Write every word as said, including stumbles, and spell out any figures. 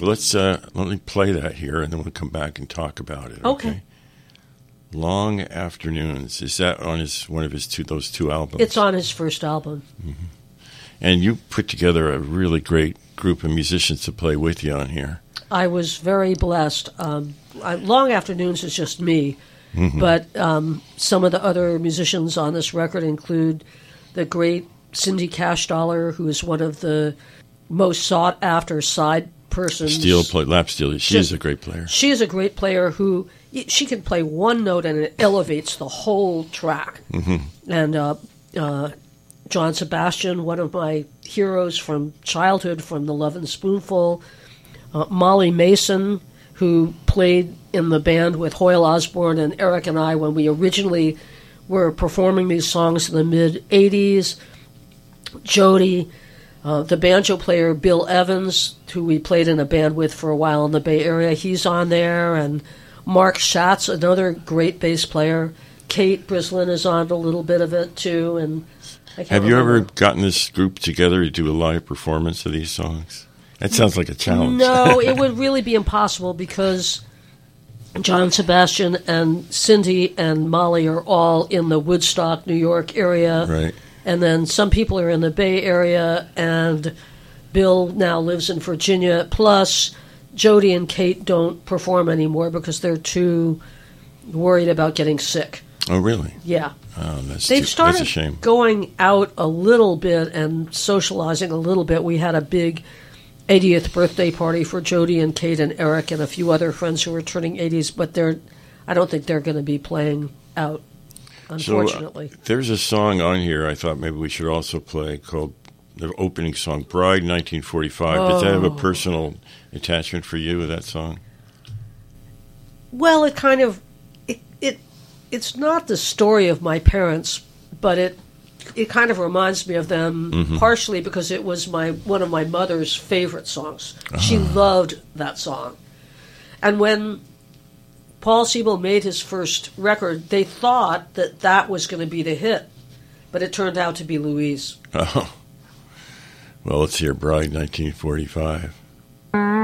let's uh, let me play that here, and then we'll come back and talk about it. Okay. okay? Long Afternoons. Is that on his one of his two those two albums? It's on his first album. Mm-hmm. And you put together a really great group of musicians to play with you on here. I was very blessed. Um, I, Long Afternoons is just me, mm-hmm. but um, some of the other musicians on this record include the great Cindy Cashdollar, who is one of the most sought-after side persons. Steel play, lap steel. She is a great player. She is a great player who she can play one note and it elevates the whole track. Mm-hmm. And uh, uh, John Sebastian, one of my heroes from childhood, from The Love and Spoonful. Uh, Molly Mason, who played in the band with Hoyle Osborne and Eric and I when we originally were performing these songs in the mid-eighties. Jody, uh, the banjo player Bill Evans, who we played in a band with for a while in the Bay Area, he's on there. And Mark Schatz, another great bass player. Kate Brislin is on a little bit of it, too. And I can't Have you remember. ever gotten this group together to do a live performance of these songs? That sounds like a challenge. No, it would really be impossible because John Sebastian and Cindy and Molly are all in the Woodstock, New York area. Right. And then some people are in the Bay Area, and Bill now lives in Virginia. Plus, Jody and Kate don't perform anymore because they're too worried about getting sick. Oh, really? Yeah. Oh, that's, They've too, started that's a shame. going out a little bit and socializing a little bit. We had a big eightieth birthday party for Jody and Kate and Eric and a few other friends who were turning eighties, but they're I don't think they're going to be playing out, unfortunately. So, uh, there's a song on here I thought maybe we should also play called the opening song, Bride nineteen forty-five. Oh. Does that have a personal attachment for you with that song? Well, it kind of it, it it's not the story of my parents, but it it kind of reminds me of them, mm-hmm. partially because it was my one of my mother's favorite songs. Uh-huh. She loved that song. And when Paul Siebel made his first record, they thought that that was going to be the hit, but it turned out to be Louise. Oh. Well, let's hear Bride nineteen forty-five.